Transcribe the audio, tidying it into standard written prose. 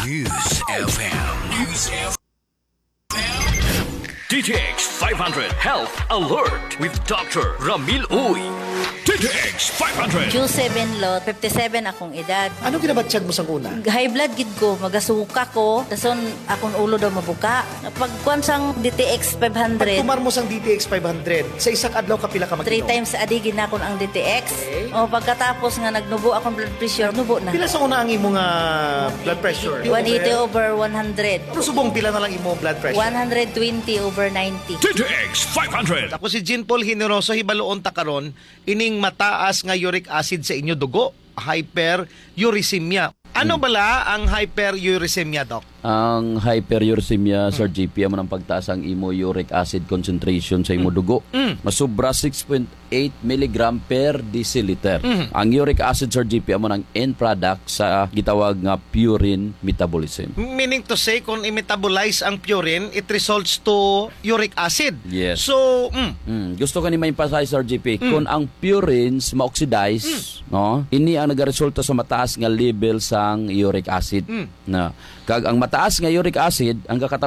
News FM. News FM. DTX 500 Health Alert with Dr. Ramil Uy. DTX 500. Q7 lot, 57 akong edad. Ano ginabatsyag mo sa una? High blood gid ko, magasuka ko, dason akong ulo daw mabuka. Pagkuan sang DTX 500, Tumar mo sang DTX 500, sa isang adlaw ka pila ka 3 mag-inom? times a day ginakon ang DTX. Okay. O pagkatapos nga nagnubo akong blood pressure, nubo na. Pila sa una ang imong blood pressure? 180 over 100. Ano subong pila na lang imong blood pressure? 120 over 90. DTX 500. Ako si Jean Paul Generoso, hibaloon ta karon ining mataas nga uric acid sa inyo dugo, hyperuricemia. Ano bala ang hyperuricemia, Doc? Ang hyperuricemia, Sir GP, amo ng pagtaas ang imo uric acid concentration sa imo dugo. Masubra 6.8 mg per deciliter. Ang uric acid, Sir GP, amo ng end product sa gitawag nga purine metabolism. Meaning to say, kung i-metabolize ang purine, it results to uric acid. Yes. So, Gusto ka ni ma-emphasize, Sir GP, kung ang purines ma-oxidize, no, ini ang nagaresulta sa mataas nga level sang uric acid. Na kag ang mataas nga uric acid ang